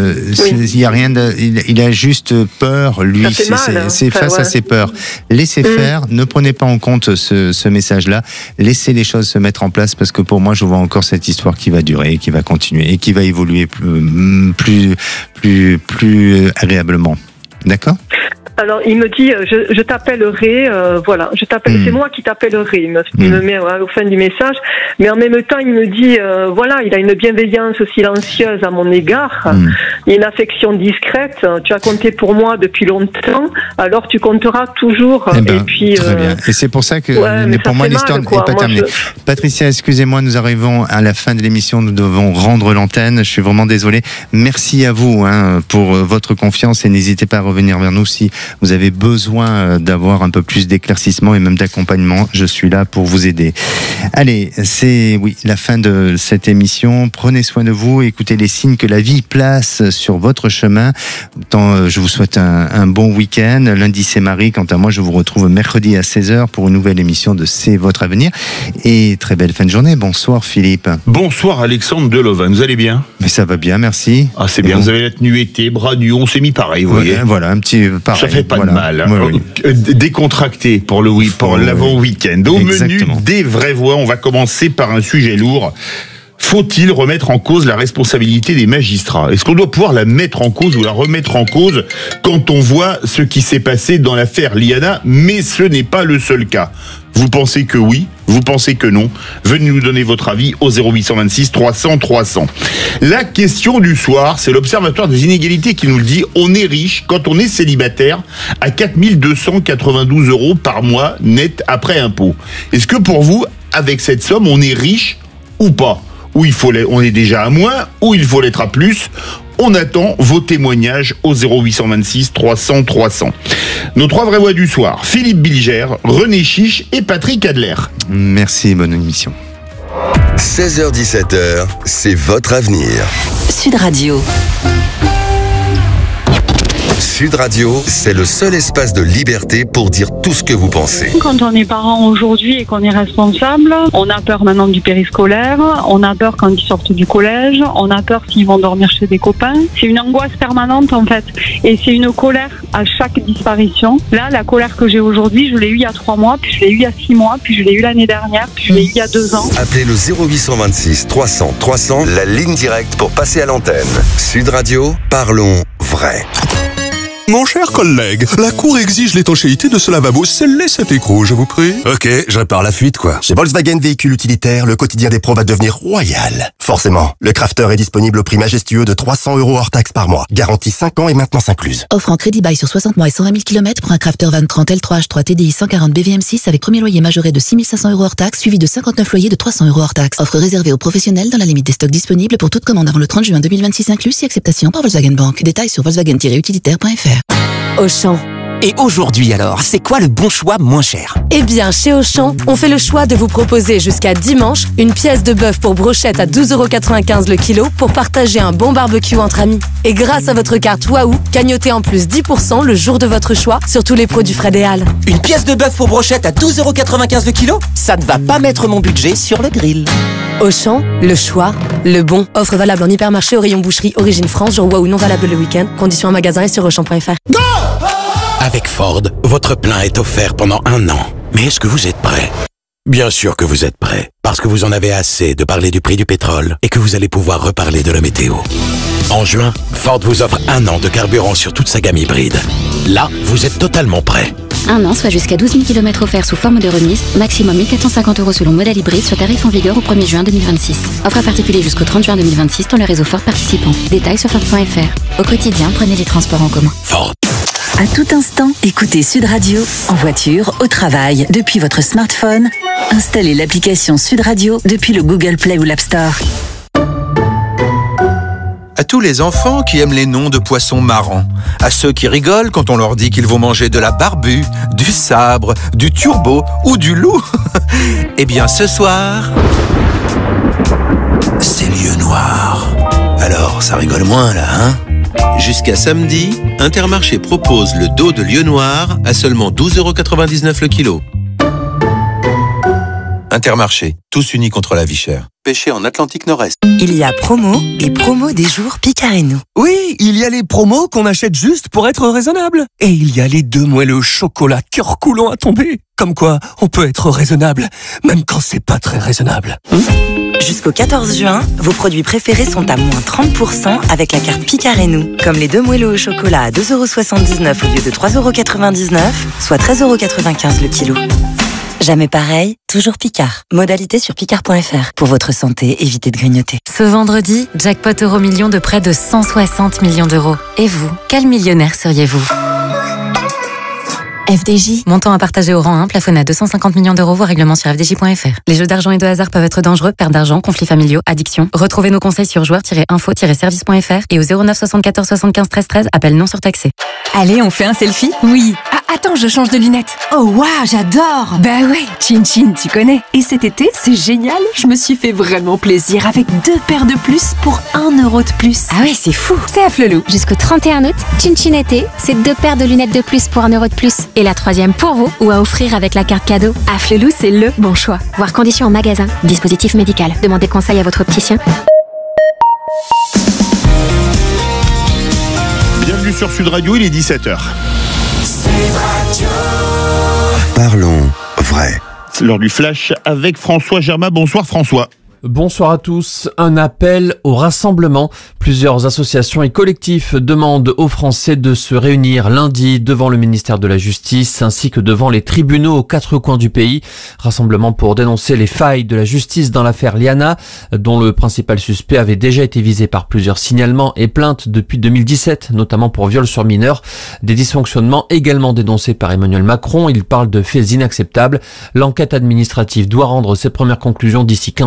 il y a rien il a juste peur. Lui, c'est face à ses peurs. Laissez faire. Ne prenez pas en compte ce message-là. Laissez les choses se mettre en place, parce que pour moi, je vois encore cette histoire qui va durer, qui va continuer et qui va évoluer plus agréablement. D'accord ? Alors, il me dit, je t'appellerai, c'est moi qui t'appellerai, il me met au fin du message, mais en même temps, il me dit, il a une bienveillance silencieuse à mon égard, une affection discrète, tu as compté pour moi depuis longtemps, alors tu compteras toujours. Très bien. Et c'est pour ça que, pour moi, l'histoire n'est pas terminée. Patricia, excusez-moi, nous arrivons à la fin de l'émission, nous devons rendre l'antenne, je suis vraiment désolé. Merci à vous pour votre confiance, et n'hésitez pas à revenir vers nous si vous avez besoin d'avoir un peu plus d'éclaircissement et même d'accompagnement. Je suis là pour vous aider. Allez, c'est la fin de cette émission. Prenez soin de vous, écoutez les signes que la vie place sur votre chemin. Je vous souhaite un bon week-end. Lundi, c'est Marie. Quant à moi, je vous retrouve mercredi à 16h pour une nouvelle émission de C'est votre avenir. Et très belle fin de journée. Bonsoir Philippe. Bonsoir Alexandre Deloven. Vous allez bien? Mais ça va bien, merci. Ah, c'est bien. Vous avez la tenue été, bras nus, on s'est mis pareil, vous voyez. Voilà, un petit pareil. Ça fait pas de mal. Décontracté pour l'avant-week-end. Au menu des vraies voix, on va commencer par un sujet lourd. Faut-il remettre en cause la responsabilité des magistrats? Est-ce qu'on doit pouvoir la mettre en cause ou la remettre en cause quand on voit ce qui s'est passé dans l'affaire Liana? Mais ce n'est pas le seul cas. Vous pensez que oui? Vous pensez que non? Venez nous donner votre avis au 0826 300 300. La question du soir, c'est l'Observatoire des inégalités qui nous le dit. On est riche quand on est célibataire à 4 292 € par mois net après impôt. Est-ce que pour vous, avec cette somme, on est riche ou pas? Ou on est déjà à moins, ou il faut l'être à plus? On attend vos témoignages au 0826 300 300. Nos 3 vraies voix du soir: Philippe Bilger, René Chiche et Patrick Adler. Merci, bonne émission. 16h-17h, c'est votre avenir. Sud Radio. Sud Radio, c'est le seul espace de liberté pour dire tout ce que vous pensez. Quand on est parent aujourd'hui et qu'on est responsable, on a peur maintenant du périscolaire, on a peur quand ils sortent du collège, on a peur s'ils vont dormir chez des copains. C'est une angoisse permanente en fait. Et c'est une colère à chaque disparition. Là, la colère que j'ai aujourd'hui, je l'ai eue il y a 3 mois, puis je l'ai eue il y a 6 mois, puis je l'ai eue l'année dernière, puis je l'ai eue il y a 2 ans. Appelez le 0826 300 300, la ligne directe pour passer à l'antenne. Sud Radio, parlons vrai. Mon cher collègue, la Cour exige l'étanchéité de ce lavabo. Scellez cet écrou, je vous prie. Ok, je répare la fuite, quoi. Chez Volkswagen Véhicules Utilitaires, le quotidien des pros va devenir royal. Forcément, le Crafter est disponible au prix majestueux de 300 € hors taxe par mois. Garantie 5 ans et maintenance incluse. Offre en crédit bail sur 60 mois et 120 000 km pour un Crafter Van 30 L3H3 TDI 140 BVM6 avec premier loyer majoré de 6 500 € hors taxe, suivi de 59 loyers de 300 € hors taxe. Offre réservée aux professionnels dans la limite des stocks disponibles pour toute commande avant le 30 juin 2026 inclus, si acceptation par Volkswagen Bank. Détails sur volkswagen-utilitaire.fr. Auchan. Et aujourd'hui alors, c'est quoi le bon choix moins cher? Eh bien, chez Auchan, on fait le choix de vous proposer jusqu'à dimanche une pièce de bœuf pour brochette à 12,95 € le kilo pour partager un bon barbecue entre amis. Et grâce à votre carte Waouh, gagnotez en plus 10% le jour de votre choix sur tous les produits Frais des Halles. Une pièce de bœuf pour brochette à 12,95 € le kilo? Ça ne va pas mettre mon budget sur le grill. Auchan, le choix, le bon. Offre valable en hypermarché au rayon boucherie Origine France, jour Waouh non valable le week-end. Conditions en magasin et sur Auchan.fr. Go! Avec Ford, votre plein est offert pendant 1 an. Mais est-ce que vous êtes prêt? Bien sûr que vous êtes prêt, parce que vous en avez assez de parler du prix du pétrole et que vous allez pouvoir reparler de la météo. En juin, Ford vous offre 1 an de carburant sur toute sa gamme hybride. Là, vous êtes totalement prêt. 1 an, soit jusqu'à 12 000 km offerts sous forme de remise, maximum 1 450 € selon modèle hybride, sur tarif en vigueur au 1er juin 2026. Offre à particulier jusqu'au 30 juin 2026 dans le réseau Ford participant. Détails sur Ford.fr. Au quotidien, prenez les transports en commun. Ford. À tout instant, écoutez Sud Radio, en voiture, au travail, depuis votre smartphone. Installez l'application Sud Radio depuis le Google Play ou l'App Store. À tous les enfants qui aiment les noms de poissons marrants, à ceux qui rigolent quand on leur dit qu'ils vont manger de la barbue, du sabre, du turbo ou du loup. Eh bien ce soir, c'est lieu noir. Alors ça rigole moins là, hein? Jusqu'à samedi, Intermarché propose le dos de lieu noir à seulement 12,99 € le kilo. Intermarché, tous unis contre la vie chère. Pêché en Atlantique Nord-Est. Il y a promo et promo des jours Picard et nous. Oui, il y a les promos qu'on achète juste pour être raisonnable. Et il y a les 2 moelleux au chocolat cœur coulant à tomber. Comme quoi, on peut être raisonnable, même quand c'est pas très raisonnable. Jusqu'au 14 juin, vos produits préférés sont à moins 30% avec la carte Picard et nous. Comme les 2 moelleux au chocolat à 2,79 € au lieu de 3,99 €, soit 13,95 € le kilo. Jamais pareil, toujours Picard. Modalité sur picard.fr. Pour votre santé, évitez de grignoter. Ce vendredi, jackpot euro-million de près de 160 millions d'euros. Et vous, quel millionnaire seriez-vous ? FDJ. Montant à partager au rang 1, plafonné à 250 millions d'euros, voire règlement sur fdj.fr. Les jeux d'argent et de hasard peuvent être dangereux, perte d'argent, conflits familiaux, addiction. Retrouvez nos conseils sur joueurs-info-service.fr et au 09 74 75 13 13, appel non surtaxé. Allez, on fait un selfie? Oui. Ah, attends, je change de lunettes. Oh, waouh, j'adore. Bah ouais, Chin Chin, tu connais. Et cet été, c'est génial. Je me suis fait vraiment plaisir avec 2 paires de plus pour 1 € de plus. Ah ouais, c'est fou. C'est à Flelou. Jusqu'au 31 août, Chin Chin été, c'est 2 paires de lunettes de plus pour 1 € de plus. Et la 3e pour vous ou à offrir avec la carte cadeau. À Flelou, c'est le bon choix. Voir conditions en magasin. Dispositif médical. Demandez conseil à votre opticien. Bienvenue sur Sud Radio, il est 17h. Parlons vrai. C'est l'heure du flash avec François Germain. Bonsoir François. Bonsoir à tous. Un appel au rassemblement. Plusieurs associations et collectifs demandent aux Français de se réunir lundi devant le ministère de la Justice ainsi que devant les tribunaux aux 4 coins du pays. Rassemblement pour dénoncer les failles de la justice dans l'affaire Liana, dont le principal suspect avait déjà été visé par plusieurs signalements et plaintes depuis 2017, notamment pour viol sur mineurs. Des dysfonctionnements également dénoncés par Emmanuel Macron. Il parle de faits inacceptables. L'enquête administrative doit rendre ses premières conclusions d'ici 15 jours.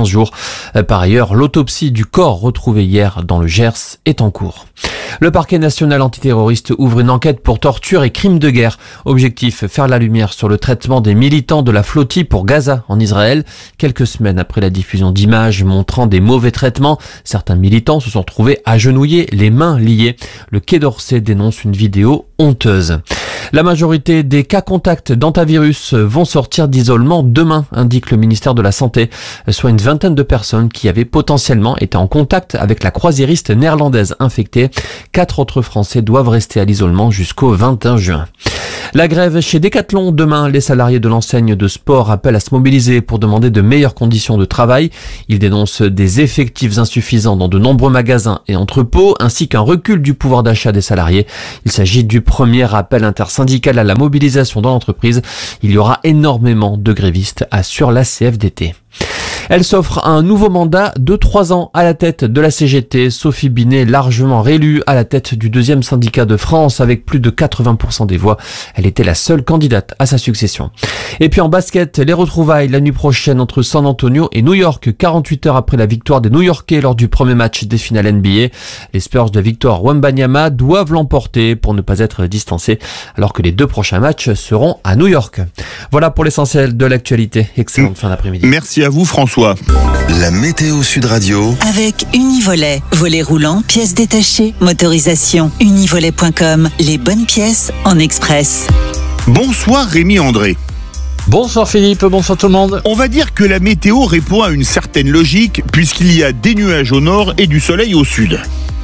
Par ailleurs, l'autopsie du corps retrouvé hier dans le Gers est en cours. Le parquet national antiterroriste ouvre une enquête pour torture et crimes de guerre. Objectif, faire la lumière sur le traitement des militants de la flottille pour Gaza en Israël. Quelques semaines après la diffusion d'images montrant des mauvais traitements, certains militants se sont retrouvés agenouillés, les mains liées. Le Quai d'Orsay dénonce une vidéo honteuse. La majorité des cas contacts d'antivirus vont sortir d'isolement demain, indique le ministère de la Santé, soit une vingtaine de personnes qui avaient potentiellement été en contact avec la croisiériste néerlandaise infectée. 4 autres Français doivent rester à l'isolement jusqu'au 21 juin. La grève chez Decathlon demain, les salariés de l'enseigne de sport appellent à se mobiliser pour demander de meilleures conditions de travail. Ils dénoncent des effectifs insuffisants dans de nombreux magasins et entrepôts, ainsi qu'un recul du pouvoir d'achat des salariés. Il s'agit du premier appel intersyndical à la mobilisation dans l'entreprise. Il y aura énormément de grévistes, assure la CFDT. Elle s'offre un nouveau mandat de 3 ans à la tête de la CGT. Sophie Binet, largement réélue à la tête du 2e syndicat de France avec plus de 80% des voix. Elle était la seule candidate à sa succession. Et puis en basket, les retrouvailles la nuit prochaine entre San Antonio et New York, 48 heures après la victoire des New-Yorkais lors du premier match des finales NBA. Les Spurs de Victor Wembanyama doivent l'emporter pour ne pas être distancés, alors que les 2 prochains matchs seront à New York. Voilà pour l'essentiel de l'actualité. Excellente fin d'après-midi. Merci à vous François. La météo Sud Radio. Avec Univolet. Volet roulant, pièces détachées, motorisation. Univolet.com. Les bonnes pièces en express. Bonsoir Rémi André. Bonsoir Philippe, bonsoir tout le monde. On va dire que la météo répond à une certaine logique puisqu'il y a des nuages au nord et du soleil au sud.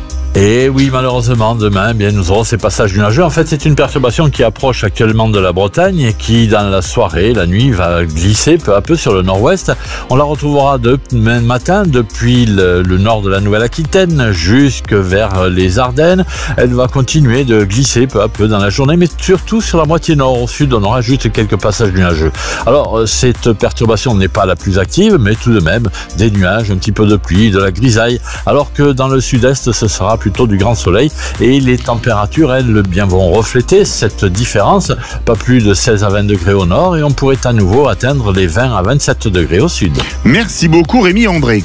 Et oui, malheureusement, demain, nous aurons ces passages nuageux. En fait, c'est une perturbation qui approche actuellement de la Bretagne et qui, dans la soirée, la nuit, va glisser peu à peu sur le nord-ouest. On la retrouvera demain matin depuis le nord de la Nouvelle-Aquitaine jusque vers les Ardennes. Elle va continuer de glisser peu à peu dans la journée, mais surtout sur la moitié nord. Au sud, on aura juste quelques passages nuageux. Alors, cette perturbation n'est pas la plus active, mais tout de même, des nuages, un petit peu de pluie, de la grisaille. Alors que dans le sud-est, ce sera plutôt du grand soleil et les températures, elles, vont refléter cette différence. Pas plus de 16 à 20 degrés au nord et on pourrait à nouveau atteindre les 20 à 27 degrés au sud. Merci beaucoup Rémi André.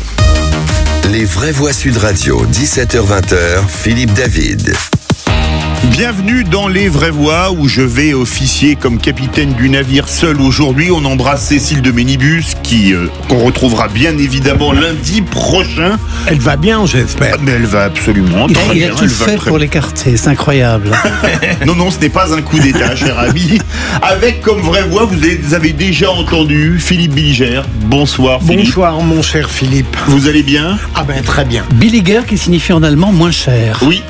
Les vraies voix Sud Radio, 17h-20h, Philippe David. Bienvenue dans Les Vraies Voix où je vais officier comme capitaine du navire seul aujourd'hui. On embrasse Cécile de Ménibus qu'on retrouvera bien évidemment lundi prochain. Elle va bien, j'espère. Mais elle va absolument très bien. Il a tout fait pour l'écarter, c'est incroyable. Non, ce n'est pas un coup d'état, cher ami. Avec comme vraie voix, vous avez déjà entendu Philippe Billiger. Bonsoir Philippe. Bonsoir mon cher Philippe. Vous allez bien? Ah ben très bien. Billiger qui signifie en allemand moins cher. Oui.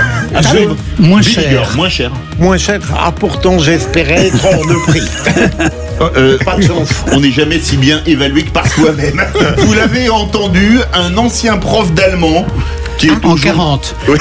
Moins cher. Moins cher. Moins cher. Ah pourtant j'espérais être hors de prix. Pas de chance. On n'est jamais si bien évalué que par soi-même. Vous l'avez entendu, un ancien prof d'allemand qui est en 40. Oui.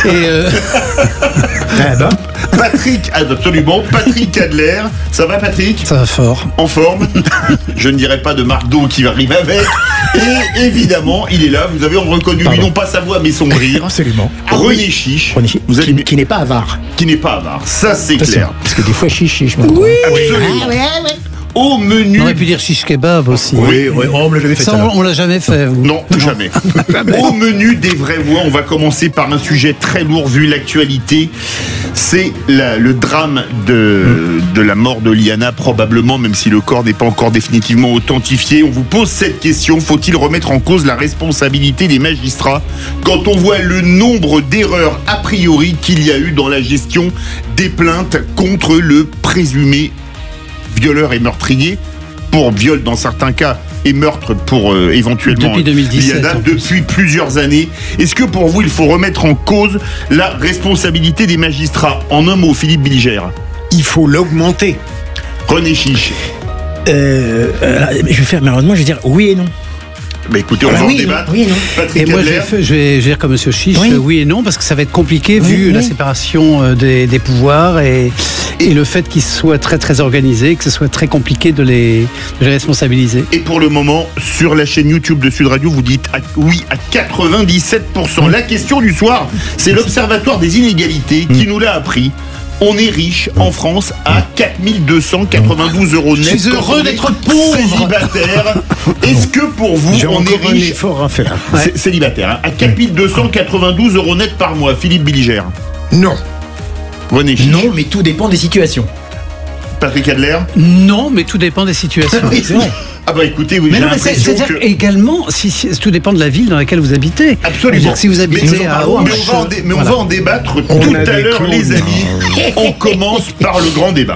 Patrick Adler. Ça va Patrick? Ça va fort. En forme. Je ne dirais pas de marque d'eau qui va arriver avec. Et évidemment, il est là. Vous avez reconnu lui, non pas sa voix mais son rire. Absolument. René Chiche. Qui n'est pas avare. Qui n'est pas avare. Ça c'est clair. Parce que des fois chiche. Oui, absolument. Au menu. On aurait pu dire shish kebab aussi. Oui, on l'a jamais fait. On l'a jamais fait, vous. Non, jamais. Au menu des vraies voix, on va commencer par un sujet très lourd vu l'actualité. C'est le drame de la mort de Liana, probablement, même si le corps n'est pas encore définitivement authentifié. On vous pose cette question, faut-il remettre en cause la responsabilité des magistrats quand on voit le nombre d'erreurs a priori qu'il y a eu dans la gestion des plaintes contre le présumé violeur et meurtrier, pour viol dans certains cas et meurtre pour éventuellement depuis 2017, Liana, depuis plusieurs années. Est-ce que pour vous il faut remettre en cause la responsabilité des magistrats? En un mot, Philippe Billiger. Il faut l'augmenter. René Chiche. Je vais faire malheureusement, je vais dire oui et non. Bah écoutez, on va en débattre. Oui et non. Patrick et moi, Adler. je vais dire comme Monsieur Chiche, oui et non, parce que ça va être compliqué vu la séparation des pouvoirs et le fait qu'ils soient très très organisés, que ce soit très compliqué de les responsabiliser. Et pour le moment, sur la chaîne YouTube de Sud Radio, vous dites oui à 97%. La question du soir, c'est l'Observatoire des inégalités qui nous l'a appris. On est riche en France à 4292 € net. Je suis heureux d'être pauvre. Célibataire. Est-ce que pour vous, on est riche? Un effort à faire. Célibataire, hein, à 4292 € net par mois. Philippe Billiger. Non. René Chiche. Non, mais tout dépend des situations. Patrick Adler. Non, mais tout dépend des situations. C'est vrai. Ah bah écoutez, oui, mais j'ai non, mais l'impression c'est-à-dire que... également, tout dépend de la ville dans laquelle vous habitez. Absolument. Si vous habitez à Auch, mais on va en débattre tout à l'heure, les amis. On commence par le grand débat.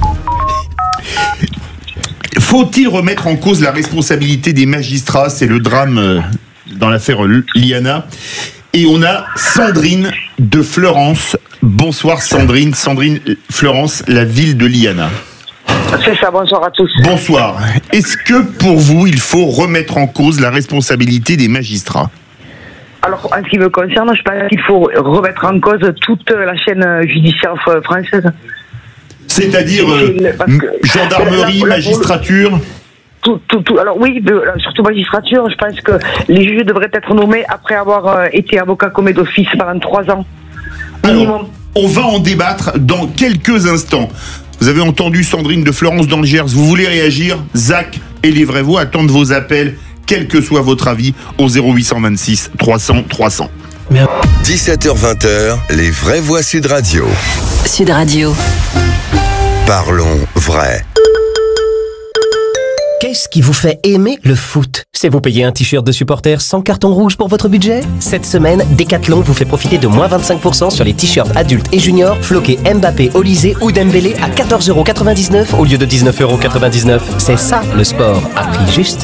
Faut-il remettre en cause la responsabilité des magistrats? C'est le drame dans l'affaire Liana. Et on a Sandrine de Fleurance. Bonsoir Sandrine. Sandrine Fleurance, la ville de Liana. C'est ça, bonsoir à tous. Bonsoir. Est-ce que pour vous, il faut remettre en cause la responsabilité des magistrats? Alors, en ce qui me concerne, je pense qu'il faut remettre en cause toute la chaîne judiciaire française. C'est-à-dire gendarmerie, magistrature? Tout. Alors oui, surtout magistrature, je pense que les juges devraient être nommés après avoir été avocat commis d'office pendant 3 ans. Alors, on va en débattre dans quelques instants. Vous avez entendu Sandrine de Fleurance dans le Gers. Vous voulez réagir? Zach et les vraies voix attendent vos appels, quel que soit votre avis, au 0826 300 300. 17h-20h, les vraies voix Sud Radio. Sud Radio. Parlons vrai. Qu'est-ce qui vous fait aimer le foot? C'est vous payer un t-shirt de supporter sans carton rouge pour votre budget? Cette semaine, Decathlon vous fait profiter de moins 25% sur les t-shirts adultes et juniors floqués Mbappé, Olysée ou Dembélé à 14,99€ au lieu de 19,99€. C'est ça le sport, à prix juste.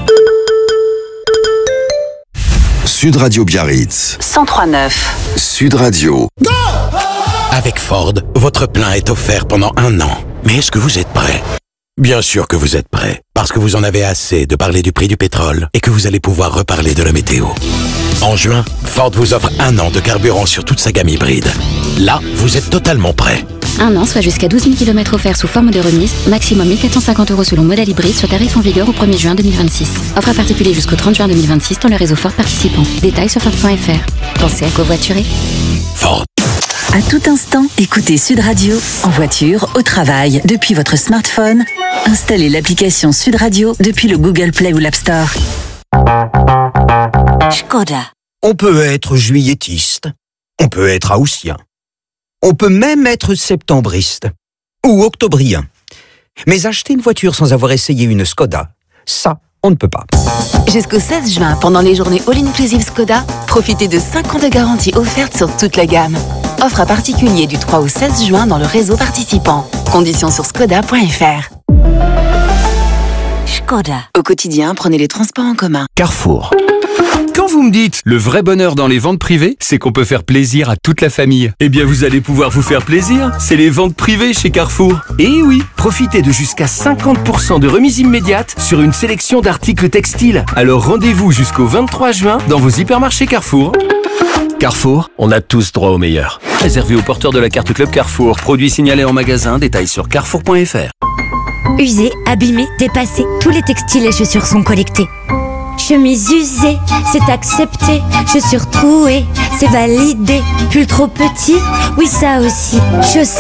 Sud Radio Biarritz. 103.9. Sud Radio. Go! Avec Ford, votre plein est offert pendant 1 an. Mais est-ce que vous êtes prêt? Bien sûr que vous êtes prêts, parce que vous en avez assez de parler du prix du pétrole et que vous allez pouvoir reparler de la météo. En juin, Ford vous offre 1 an de carburant sur toute sa gamme hybride. Là, vous êtes totalement prêts. 1 an, soit jusqu'à 12 000 km offerts sous forme de remise, maximum 1450 € selon modèle hybride sur tarif en vigueur au 1er juin 2026. Offre à particulier jusqu'au 30 juin 2026 dans le réseau Ford participant. Détails sur Ford.fr. Pensez à covoiturer. Ford. À tout instant, écoutez Sud Radio, en voiture, au travail, depuis votre smartphone. Installez l'application Sud Radio depuis le Google Play ou l'App Store. Škoda. On peut être juilletiste, on peut être haussien, on peut même être septembriste ou octobrien. Mais acheter une voiture sans avoir essayé une Škoda, ça, on ne peut pas. Jusqu'au 16 juin, pendant les journées All-Inclusive Škoda, profitez de 5 ans de garantie offerte sur toute la gamme. Offre à particulier du 3 au 16 juin dans le réseau participant. Conditions sur Škoda.fr. Škoda. Au quotidien, prenez les transports en commun. Carrefour. Quand vous me dites le vrai bonheur dans les ventes privées, c'est qu'on peut faire plaisir à toute la famille. Eh bien, vous allez pouvoir vous faire plaisir. C'est les ventes privées chez Carrefour. Et oui, profitez de jusqu'à 50% de remise immédiate sur une sélection d'articles textiles. Alors rendez-vous jusqu'au 23 juin dans vos hypermarchés Carrefour. Carrefour, on a tous droit au meilleur. Réservé aux porteurs de la carte Club Carrefour. Produits signalés en magasin, détails sur carrefour.fr. Usés, abîmés, dépassés, tous les textiles et chaussures sont collectés. Chemise usée, c'est accepté. Chaussures trouées, c'est validé. Pull trop petit, oui ça aussi. Chaussettes